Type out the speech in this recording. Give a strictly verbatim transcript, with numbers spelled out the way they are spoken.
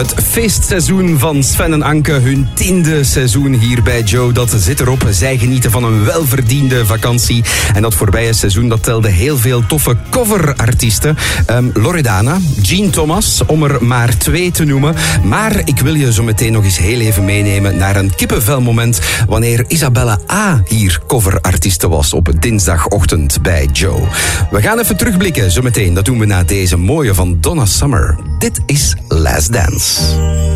Het feestseizoen van Sven en Anke, hun tiende seizoen hier bij Joe, dat zit erop. Zij genieten van een welverdiende vakantie. En dat voorbije seizoen, dat telde heel veel toffe coverartiesten. Um, Loredana, Jean Thomas, om er maar twee te noemen. Maar ik wil je zo meteen nog eens heel even meenemen naar een kippenvelmoment wanneer Isabella A. hier coverartieste was op dinsdagochtend bij Joe. We gaan even terugblikken zo meteen. Dat doen we na deze mooie van Donna Summer. Dit is Last Dance.